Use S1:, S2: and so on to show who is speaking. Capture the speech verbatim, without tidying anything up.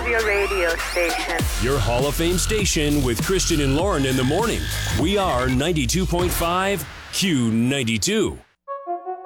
S1: love your radio station.
S2: Your Hall of Fame station with Christian and Lauren in the morning. We are ninety-two point five Q ninety-two.